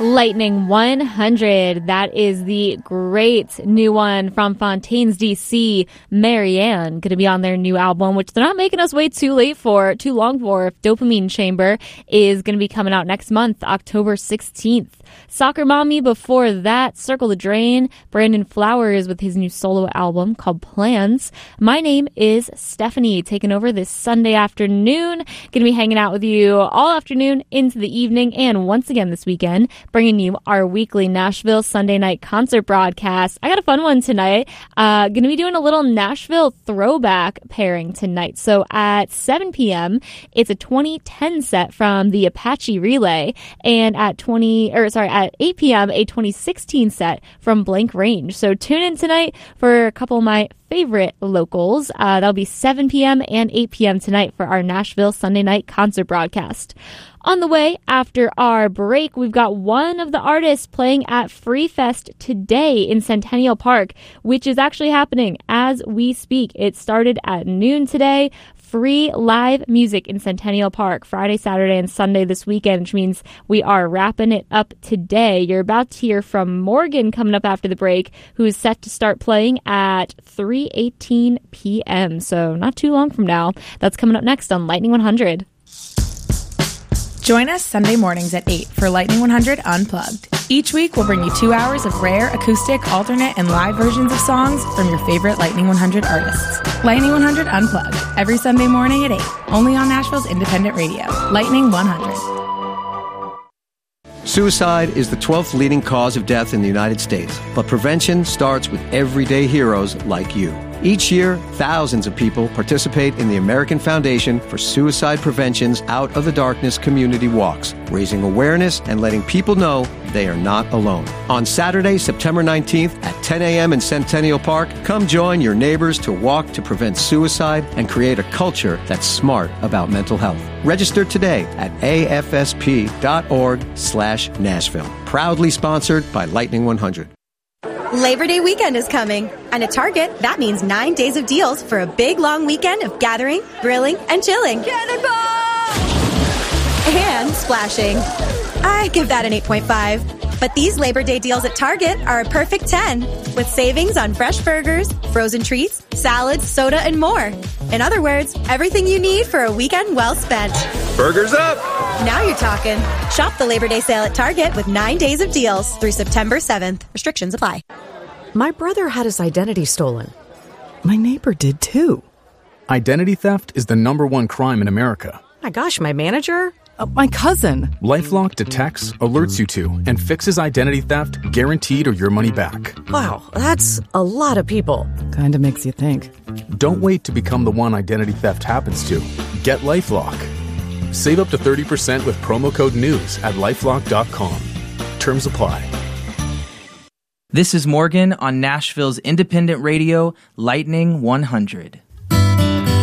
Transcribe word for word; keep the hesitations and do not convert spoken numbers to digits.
Lightning one hundred. That is the great new one from Fontaines D C. Marianne, going to be on their new album, which they're not making us wait too late for, too long for. Dopamine Chamber is going to be coming out next month, October sixteenth. Soccer Mommy before that, Circle the Drain. Brandon Flowers with his new solo album called Plans. My name is Stephanie, taking over this Sunday afternoon. Going to be hanging out with you all afternoon into the evening, and once again this weekend, bringing you our weekly Nashville Sunday night concert broadcast. I got a fun one tonight. Uh, going to be doing a little Nashville throwback pairing tonight. So at seven p.m., it's a twenty ten set from the Apache Relay, and at twenty or sorry at eight p.m. a twenty sixteen set from Blank Range. So tune in tonight for a couple of my favorite locals. Uh, that'll be seven p.m. and eight p.m. tonight for our Nashville Sunday night concert broadcast. On the way, after our break, we've got one of the artists playing at Free Fest today in Centennial Park, which is actually happening as we speak. It started at noon today. Free live music in Centennial Park Friday, Saturday, and Sunday this weekend, which means we are wrapping it up today. You're about to hear from Morgan coming up after the break, who is set to start playing at three eighteen p.m. So not too long from now. That's coming up next on Lightning one hundred. Join us Sunday mornings at eight for Lightning one hundred Unplugged. Each week, we'll bring you two hours of rare, acoustic, alternate, and live versions of songs from your favorite Lightning one hundred artists. Lightning one hundred Unplugged, every Sunday morning at eight, only on Nashville's independent radio, Lightning one hundred. Suicide is the twelfth leading cause of death in the United States, but prevention starts with everyday heroes like you. Each year, thousands of people participate in the American Foundation for Suicide Prevention's Out of the Darkness community walks, raising awareness and letting people know they are not alone. On Saturday, September nineteenth at ten a.m. in Centennial Park, come join your neighbors to walk to prevent suicide and create a culture that's smart about mental health. Register today at afsp.org slash Nashville. Proudly sponsored by Lightning one hundred. Labor Day weekend is coming, and at Target, that means nine days of deals for a big, long weekend of gathering, grilling, and chilling. Cannonball! And splashing. I give that an eight point five. But these Labor Day deals at Target are a perfect ten, with savings on fresh burgers, frozen treats, salads, soda, and more. In other words, everything you need for a weekend well spent. Burgers up! Now you're talking. Shop the Labor Day sale at Target with nine days of deals through September seventh. Restrictions apply. My brother had his identity stolen. My neighbor did too. Identity theft is the number one crime in America. My gosh, my manager? Uh, my cousin. LifeLock detects, alerts you to, and fixes identity theft guaranteed or your money back. Wow, that's a lot of people. Kinda makes you think. Don't wait to become the one identity theft happens to. Get LifeLock. Save up to thirty percent with promo code NEWS at lifelock dot com. Terms apply. This is Morgan on Nashville's independent radio, Lightning one hundred.